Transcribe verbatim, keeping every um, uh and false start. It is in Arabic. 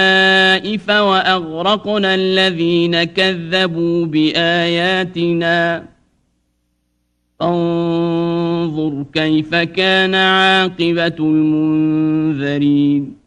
فَأَغْرَقْنَا الَّذِينَ كَذَّبُوا بِآيَاتِنَا فَانظُرْ كَيْفَ كَانَ عَاقِبَةُ الْمُنذَرِينَ